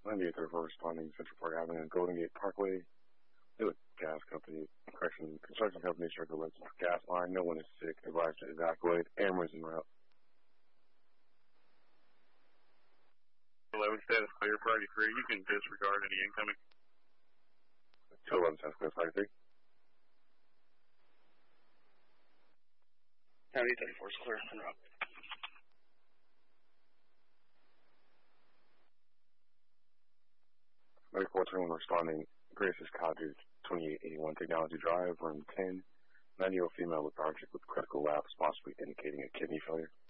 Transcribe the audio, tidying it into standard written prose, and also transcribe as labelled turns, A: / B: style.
A: 9834 responding Central Park Avenue and Golden Gate Parkway. The gas company, construction company struck a gas line. No one is sick. Advised to evacuate. Ambulance en route.
B: 11 status clear, priority 3. You can disregard any incoming.
A: 211 status clear, priority 3.
C: 9834 is clear, en route.
A: Medical 21 responding. Grace's Cottage, 2881 Technology Drive, room 10. 90-year-old female lethargic with critical lapse, possibly indicating a kidney failure.